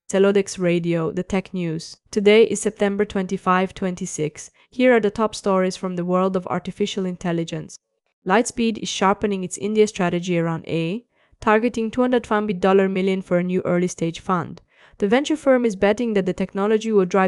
Celodex Radio, the tech news. Today is September 25, 26. Here are the top stories from the world of artificial intelligence. Lightspeed is sharpening its India strategy around AI, targeting $250 million for a new early-stage fund. The venture firm is betting that the technology will drive